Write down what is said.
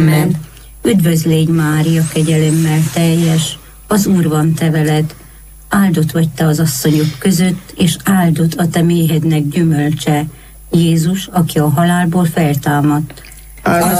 Amen. Üdvözl légy, Mária, kegyelemmel teljes, az Úr van te veled, áldott vagy te az asszonyok között, és áldott a te méhednek gyümölcse, Jézus, aki a halálból feltámadt. Áldott